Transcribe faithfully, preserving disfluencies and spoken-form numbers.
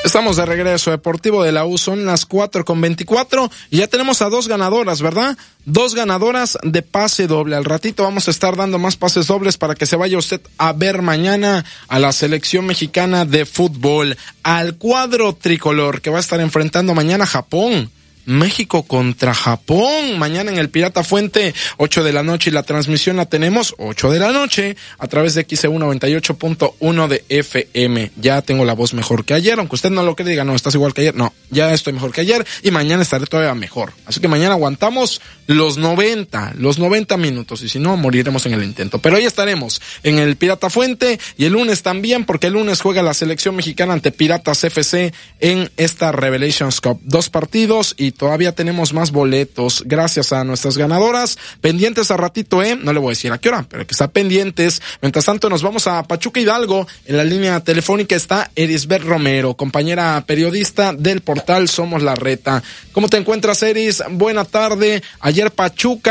Estamos de regreso, Deportivo de la U, son las cuatro con veinticuatro y ya tenemos a dos ganadoras, ¿verdad? Dos ganadoras de pase doble. Al ratito vamos a estar dando más pases dobles para que se vaya usted a ver mañana a la selección mexicana de fútbol, al cuadro tricolor que va a estar enfrentando mañana a Japón. México contra Japón, mañana en el Pirata Fuente, ocho de la noche, y la transmisión la tenemos ocho de la noche a través de X C U noventa y ocho punto uno de F M. Ya tengo la voz mejor que ayer, aunque usted no lo crea, diga, no, estás igual que ayer. No, ya estoy mejor que ayer y mañana estaré todavía mejor. Así que mañana aguantamos los noventa, los noventa minutos, y si no, moriremos en el intento. Pero ahí estaremos en el Pirata Fuente, y el lunes también, porque el lunes juega la selección mexicana ante Piratas F C en esta Revelations Cup. Dos partidos y todavía tenemos más boletos gracias a nuestras ganadoras. Pendientes a ratito, eh, no le voy a decir a qué hora, pero que está pendientes. Mientras tanto nos vamos a Pachuca Hidalgo. En la línea telefónica está Erisbeth Romero, compañera periodista del portal Somos la Reta. ¿Cómo te encuentras, Eris? Buena tarde. Ayer Pachuca